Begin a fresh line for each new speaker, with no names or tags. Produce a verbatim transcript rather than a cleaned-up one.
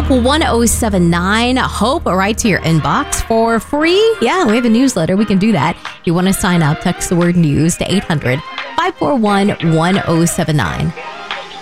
Hope one oh seven nine. Hope right to your inbox for free. Yeah, we have a newsletter. We can do that. If you want to sign up, text the word news to eight hundred, five four one, one oh seven nine.